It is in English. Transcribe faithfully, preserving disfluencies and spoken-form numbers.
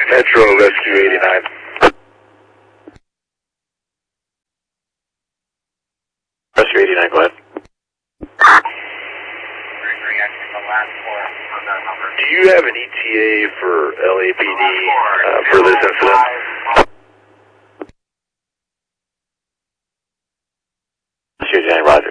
Metro Rescue eighty-nine. Rescue eighty-nine, go ahead. Do you have an E T A for L A P D uh, for this incident? Rescue eighty-nine, roger.